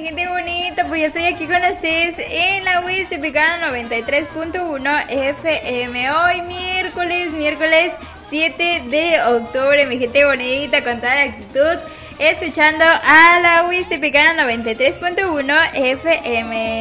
gente bonita, pues ya estoy aquí con ustedes en la Huastepecana 93.1 FM. Hoy miércoles 7 de octubre, mi gente bonita, con toda la actitud, escuchando a la Huastepecana 93.1 FM.